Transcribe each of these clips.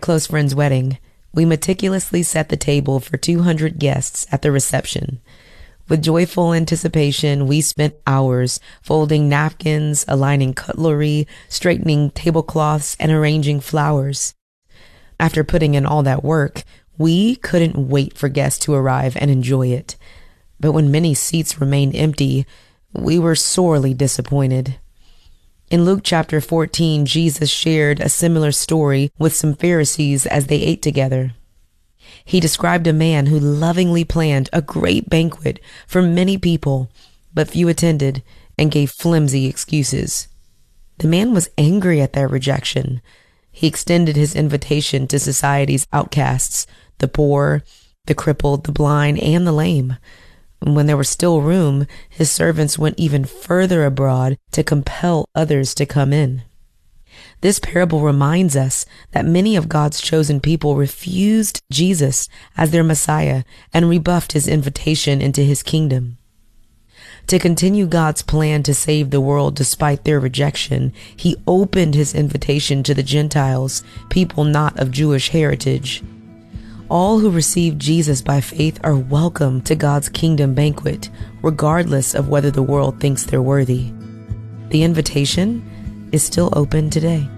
close friend's wedding, we meticulously set the table for 200 guests at the reception. With joyful anticipation, we spent hours folding napkins, aligning cutlery, straightening tablecloths, and arranging flowers. After putting in all that work, we couldn't wait for guests to arrive and enjoy it. But when many seats remained empty, we were sorely disappointed. In Luke chapter 14, Jesus shared a similar story with some Pharisees as they ate together. He described a man who lovingly planned a great banquet for many people, but few attended and gave flimsy excuses. The man was angry at their rejection. He extended his invitation to society's outcasts, the poor, the crippled, the blind, and the lame. When there was still room, his servants went even further abroad to compel others to come in. This parable reminds us that many of God's chosen people refused Jesus as their Messiah and rebuffed his invitation into his kingdom. To continue God's plan to save the world despite their rejection, he opened his invitation to the Gentiles, people not of Jewish heritage. All who receive Jesus by faith are welcome to God's kingdom banquet, regardless of whether the world thinks they're worthy. The invitation is still open today.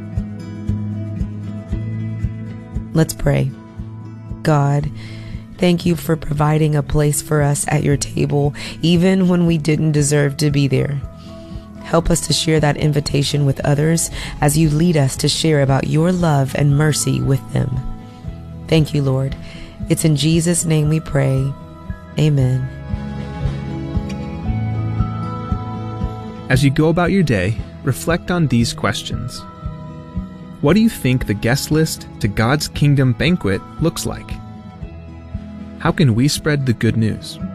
Let's pray. God, thank you for providing a place for us at your table, even when we didn't deserve to be there. Help us to share that invitation with others as you lead us to share about your love and mercy with them. Thank you, Lord. It's in Jesus' name we pray. Amen. As you go about your day, reflect on these questions. What do you think the guest list to God's kingdom banquet looks like? How can we spread the good news?